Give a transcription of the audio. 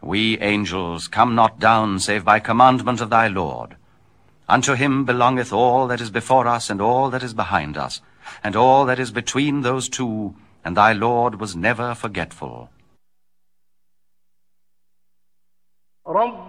We angels come not down save by commandment of thy Lord. Unto him belongeth all that is before us, and all that is behind us, and all that is between those two, and thy Lord was never forgetful.